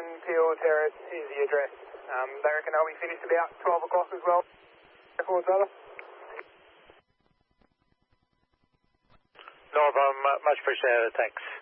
Peel Terrace is the address. They reckon they'll be finished about 12 o'clock as well. Records, brother. No problem. Much appreciated. Thanks.